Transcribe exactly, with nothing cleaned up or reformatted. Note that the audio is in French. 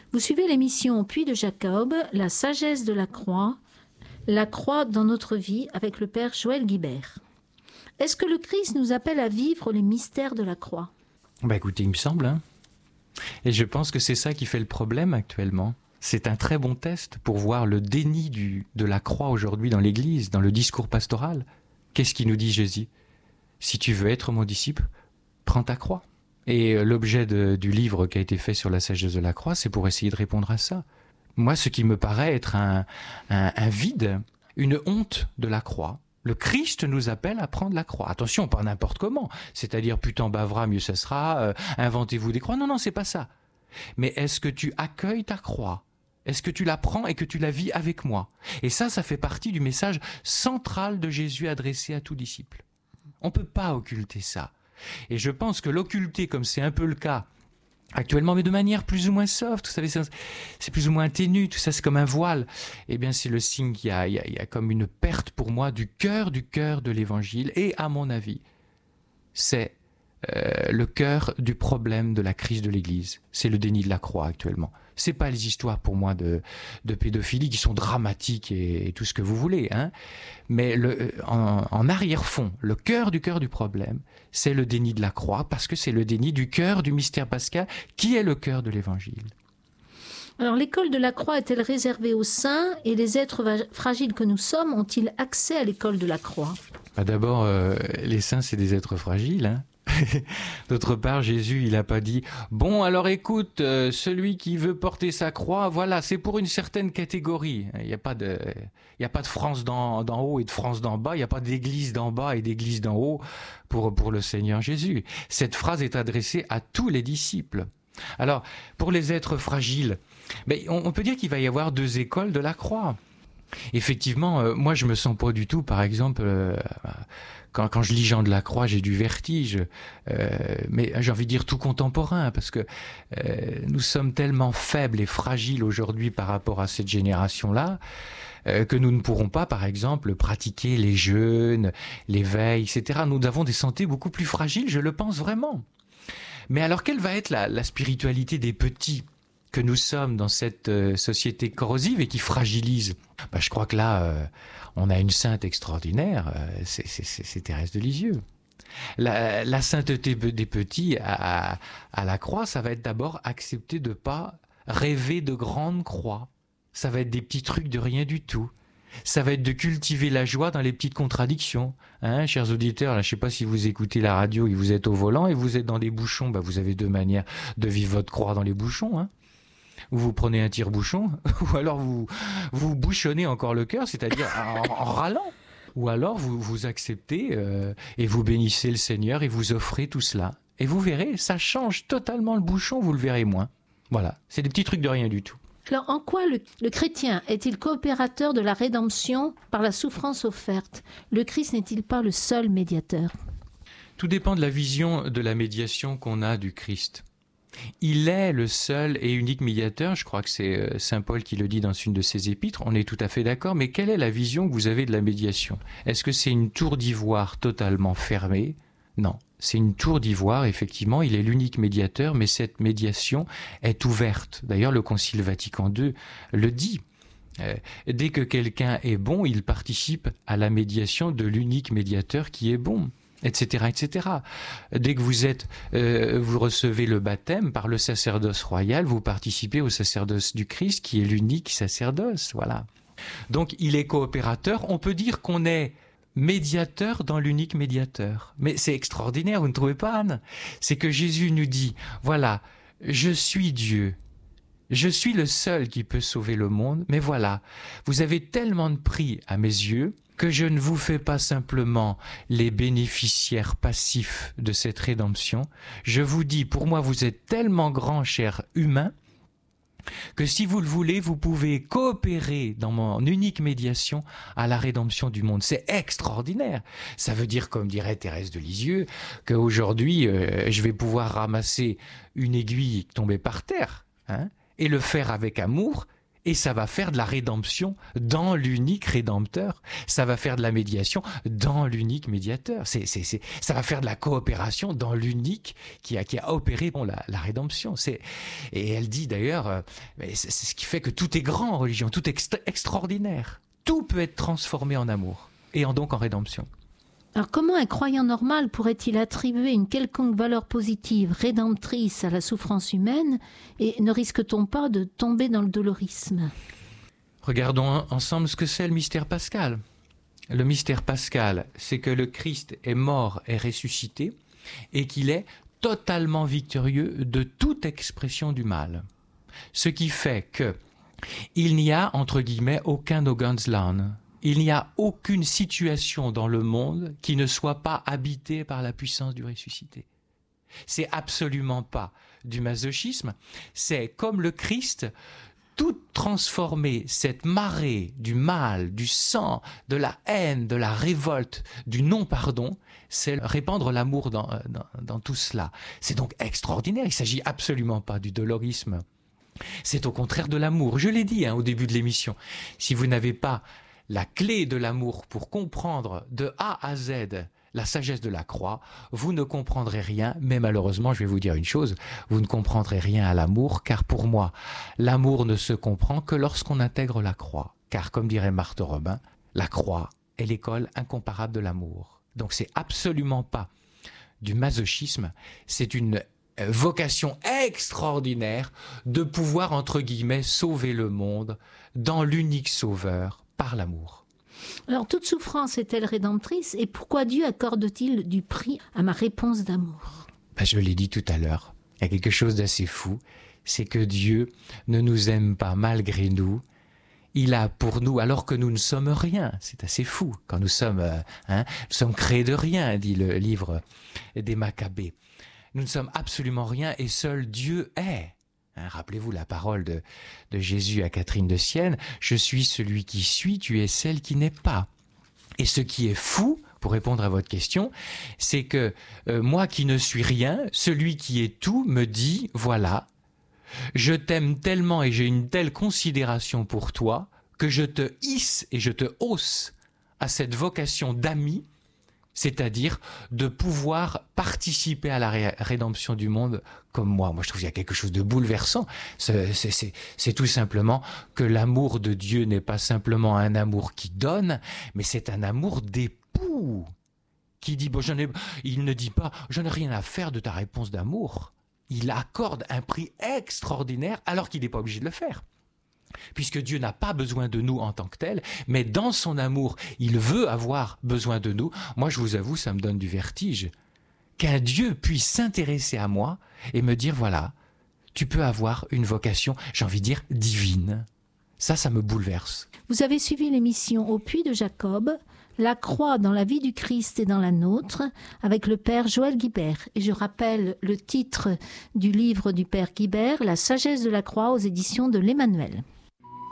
Vous suivez l'émission Puits de Jacob, la sagesse de la croix, la croix dans notre vie avec le Père Joël Guibert. Est-ce que le Christ nous appelle à vivre les mystères de la croix ? Bah écoutez, il me semble, hein. Et je pense que c'est ça qui fait le problème actuellement. C'est un très bon test pour voir le déni du, de la croix aujourd'hui dans l'Église, dans le discours pastoral. Qu'est-ce qui nous dit Jésus ? Si tu veux être mon disciple, prends ta croix. Et l'objet de, du livre qui a été fait sur la sagesse de la croix, c'est pour essayer de répondre à ça. Moi, ce qui me paraît être un, un, un vide, une honte de la croix, le Christ nous appelle à prendre la croix. Attention, pas n'importe comment. C'est-à-dire, plus t'en baveras, mieux ça sera, euh, inventez-vous des croix. Non, non, c'est pas ça. Mais est-ce que tu accueilles ta croix ? Est-ce que tu la prends et que tu la vis avec moi ? Et ça, ça fait partie du message central de Jésus adressé à tout disciple. On ne peut pas occulter ça. Et je pense que l'occulter, comme c'est un peu le cas actuellement, mais de manière plus ou moins soft, vous savez, c'est plus ou moins ténu, tout ça c'est comme un voile, eh bien c'est le signe qu'il y a, il y a, il y a comme une perte pour moi du cœur, du cœur de l'évangile, et à mon avis, c'est euh, le cœur du problème de la crise de l'Église, c'est le déni de la croix actuellement. C'est pas les histoires pour moi de, de pédophilie qui sont dramatiques et, et tout ce que vous voulez, hein. Mais le, en, en arrière-fond, le cœur du cœur du problème, c'est le déni de la croix, parce que c'est le déni du cœur du mystère pascal, qui est le cœur de l'Évangile. Alors l'école de la croix est-elle réservée aux saints et les êtres va- fragiles que nous sommes ont-ils accès à l'école de la croix ? Bah d'abord, euh, les saints, c'est des êtres fragiles, hein. D'autre part, Jésus, il n'a pas dit « Bon, alors écoute, euh, celui qui veut porter sa croix, voilà, c'est pour une certaine catégorie. » Il n'y a pas de, il n'y a pas de France d'en, d'en haut et de France d'en bas, il n'y a pas d'église d'en bas et d'église d'en haut pour, pour le Seigneur Jésus. Cette phrase est adressée à tous les disciples. Alors, pour les êtres fragiles, ben, on, on peut dire qu'il va y avoir deux écoles de la croix. Effectivement, euh, moi je me sens pas du tout, par exemple, euh, quand, quand je lis Jean de la Croix, j'ai du vertige, euh, mais j'ai envie de dire tout contemporain, parce que euh, nous sommes tellement faibles et fragiles aujourd'hui par rapport à cette génération-là, euh, que nous ne pourrons pas, par exemple, pratiquer les jeûnes, les veilles, et cetera. Nous avons des santé beaucoup plus fragiles, je le pense vraiment. Mais alors, quelle va être la, la spiritualité des petits que nous sommes dans cette euh, société corrosive et qui fragilise? Bah, je crois que là, euh, on a une sainte extraordinaire, euh, c'est, c'est, c'est, c'est Thérèse de Lisieux. La, la sainteté des petits à, à, à la croix, ça va être d'abord accepter de pas rêver de grandes croix. Ça va être des petits trucs de rien du tout. Ça va être de cultiver la joie dans les petites contradictions. Hein, chers auditeurs, là, je ne sais pas si vous écoutez la radio et vous êtes au volant et vous êtes dans des bouchons, bah, vous avez deux manières de vivre votre croix dans les bouchons. Hein. Ou vous prenez un tire-bouchon, ou alors vous vous bouchonnez encore le cœur, c'est-à-dire en, en râlant. Ou alors vous vous acceptez euh, et vous bénissez le Seigneur et vous offrez tout cela. Et vous verrez, ça change totalement le bouchon, vous le verrez moins. Voilà, c'est des petits trucs de rien du tout. Alors, en quoi le, le chrétien est-il coopérateur de la rédemption par la souffrance offerte ? Le Christ n'est-il pas le seul médiateur ? Tout dépend de la vision de la médiation qu'on a du Christ. Il est le seul et unique médiateur, je crois que c'est saint Paul qui le dit dans une de ses épîtres, on est tout à fait d'accord, mais quelle est la vision que vous avez de la médiation ? Est-ce que c'est une tour d'ivoire totalement fermée ? Non, c'est une tour d'ivoire, effectivement, il est l'unique médiateur, mais cette médiation est ouverte. D'ailleurs, le Concile Vatican deux le dit. Euh, dès que quelqu'un est bon, il participe à la médiation de l'unique médiateur qui est bon, et cetera, et cetera. Dès que vous êtes, euh, vous recevez le baptême par le sacerdoce royal, vous participez au sacerdoce du Christ, qui est l'unique sacerdoce, voilà. Donc, il est coopérateur. On peut dire qu'on est médiateur dans l'unique médiateur. Mais c'est extraordinaire, vous ne trouvez pas, Anne ? C'est que Jésus nous dit, voilà, je suis Dieu. Je suis le seul qui peut sauver le monde, mais voilà, vous avez tellement de prix à mes yeux que je ne vous fais pas simplement les bénéficiaires passifs de cette rédemption. Je vous dis, pour moi, vous êtes tellement grand, cher humain, que si vous le voulez, vous pouvez coopérer dans mon unique médiation à la rédemption du monde. C'est extraordinaire. Ça veut dire, comme dirait Thérèse de Lisieux, qu'aujourd'hui, euh, je vais pouvoir ramasser une aiguille tombée par terre, hein, et le faire avec amour, Et ça va faire de la rédemption dans l'unique rédempteur. Ça va faire de la médiation dans l'unique médiateur. C'est, c'est, c'est, ça va faire de la coopération dans l'unique qui a, qui a opéré bon, la, la rédemption. C'est, et elle dit d'ailleurs, euh, c'est, c'est ce qui fait que tout est grand en religion, tout est extra- extraordinaire. Tout peut être transformé en amour et en, donc en rédemption. Alors comment un croyant normal pourrait-il attribuer une quelconque valeur positive, rédemptrice à la souffrance humaine, et ne risque-t-on pas de tomber dans le dolorisme ? Regardons ensemble ce que c'est le mystère pascal. Le mystère pascal, c'est que le Christ est mort et ressuscité, et qu'il est totalement victorieux de toute expression du mal. Ce qui fait que il n'y a, entre guillemets, aucun Nogansland. Il n'y a aucune situation dans le monde qui ne soit pas habitée par la puissance du ressuscité. C'est absolument pas du masochisme, c'est comme le Christ, tout transformer cette marée du mal, du sang, de la haine, de la révolte, du non-pardon, c'est répandre l'amour dans, dans, dans tout cela. C'est donc extraordinaire, il ne s'agit absolument pas du dolorisme. C'est au contraire de l'amour. Je l'ai dit hein, au début de l'émission, si vous n'avez pas la clé de l'amour pour comprendre de A à Z la sagesse de la croix, vous ne comprendrez rien, mais malheureusement, je vais vous dire une chose, vous ne comprendrez rien à l'amour, car pour moi, l'amour ne se comprend que lorsqu'on intègre la croix. Car comme dirait Marthe Robin, la croix est l'école incomparable de l'amour. Donc c'est absolument pas du masochisme, c'est une vocation extraordinaire de pouvoir, entre guillemets, sauver le monde dans l'unique sauveur, par l'amour. Alors, toute souffrance est-elle rédemptrice et pourquoi Dieu accorde-t-il du prix à ma réponse d'amour ? Ben, je l'ai dit tout à l'heure, il y a quelque chose d'assez fou, c'est que Dieu ne nous aime pas malgré nous. Il a pour nous, alors que nous ne sommes rien, c'est assez fou, quand nous sommes, euh, hein, nous sommes créés de rien, dit le livre des Maccabées. Nous ne sommes absolument rien et seul Dieu est. Hein, rappelez-vous la parole de, de Jésus à Catherine de Sienne, « Je suis celui qui suis, tu es celle qui n'est pas ». Et ce qui est fou, pour répondre à votre question, c'est que euh, moi qui ne suis rien, celui qui est tout me dit, voilà, je t'aime tellement et j'ai une telle considération pour toi que je te hisse et je te hausse à cette vocation d'ami, c'est-à-dire de pouvoir participer à la ré- rédemption du monde comme moi. Moi, je trouve qu'il y a quelque chose de bouleversant. C'est, c'est, c'est, c'est tout simplement que l'amour de Dieu n'est pas simplement un amour qui donne, mais c'est un amour d'époux qui dit, bon, je n'ai, il ne dit pas, je n'ai rien à faire de ta réponse d'amour. Il accorde un prix extraordinaire alors qu'il n'est pas obligé de le faire. Puisque Dieu n'a pas besoin de nous en tant que tel, mais dans son amour, il veut avoir besoin de nous. Moi, je vous avoue, ça me donne du vertige. Qu'un Dieu puisse s'intéresser à moi et me dire, voilà, tu peux avoir une vocation, j'ai envie de dire, divine. Ça, ça me bouleverse. Vous avez suivi l'émission Au Puits de Jacob, la croix dans la vie du Christ et dans la nôtre, avec le père Joël Guibert. Et je rappelle le titre du livre du père Guibert, La sagesse de la croix aux éditions de l'Emmanuel.